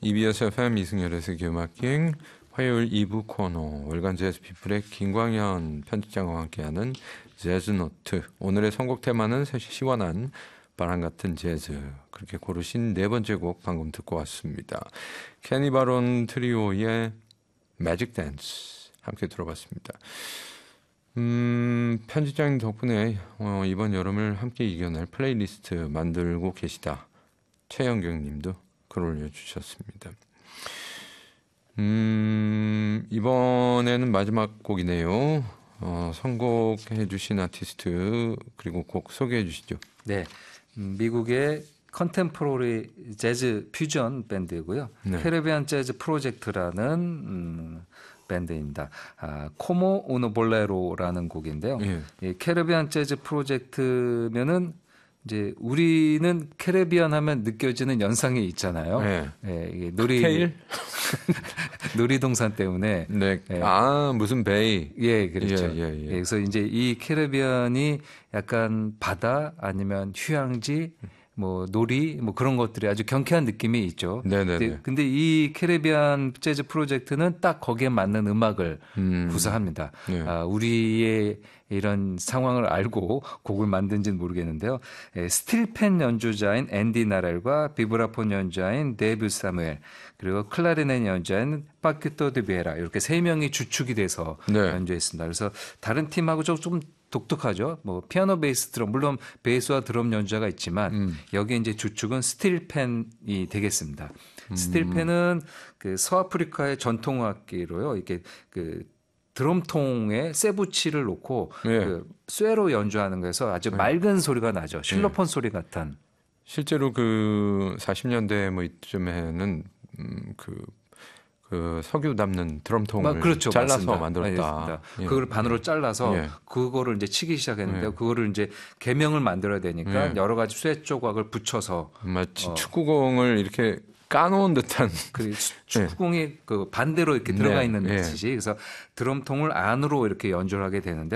EBS FM 이승열의 세계음악기행 화요일 2부 코너 월간 재즈 피플의 김광현 편집장과 함께하는 재즈노트. 오늘의 선곡 테마는 시원한 바람 같은 재즈. 그렇게 고르신 네 번째 곡 방금 듣고 왔습니다. 케니 바론 트리오의 매직 댄스 함께 들어봤습니다. 편집장님 덕분에 이번 여름을 함께 이겨낼 플레이리스트 만들고 계시다. 최영경 님도 글 올려주셨습니다. 이번에는 마지막 곡이네요. 선곡해 주신 아티스트 그리고 곡 소개해 주시죠. 네, 미국의 컨템포러리 재즈 퓨전 밴드고요. 네. 캐리비안 재즈 프로젝트라는 밴드입니다. 코모 우노 볼레로라는 곡인데요. 예. 이 캐리비안 재즈 프로젝트면은 이제 우리는 캐리비안 하면 느껴지는 연상이 있잖아요. 네. 예, 이게 케일? 놀이동산 때문에. 네. 예. 무슨 베이. 예, 그렇죠. 예. 그래서 이제 이 캐리비안이 약간 바다 아니면 휴양지, 뭐 놀이, 뭐 그런 것들이 아주 경쾌한 느낌이 있죠. 네네네. 근데 이 캐리비안 재즈 프로젝트는 딱 거기에 맞는 음악을 구사합니다. 네. 우리의 이런 상황을 알고 곡을 만든지는 모르겠는데요. 스틸펜 연주자인 앤디 나렐과 비브라폰 연주자인 데이브 사무엘 그리고 클라리넷 연주자인 파키토 드 비에라 이렇게 세 명이 주축이 돼서 네. 연주했습니다. 그래서 다른 팀하고 좀 독특하죠. 뭐 피아노, 베이스, 드럼 물론 베이스와 드럼 연주자가 있지만 여기 이제 주축은 스틸펜이 되겠습니다. 스틸펜은 그 서아프리카의 전통 악기로요. 이렇게 그 드럼통에 세부치를 놓고 네. 그 쇠로 연주하는 거에서 아주 맑은 소리가 나죠. 실로폰 소리 같은. 실제로 그 40년대 뭐 이쯤에는 그 석유 담는 드럼통을 그렇죠, 잘라서 맞습니다. 만들었다. 예. 그걸 반으로 잘라서 그거를 이제 치기 시작했는데요. 그거를 이제 계명을 만들어야 되니까 여러 가지 쇠 조각을 붙여서 마치 축구공을 이렇게 까놓은 듯한 그 축구공이 그 반대로 이렇게 들어가 있는 듯이 그래서 드럼통을 안으로 이렇게 연주를 하게 되는데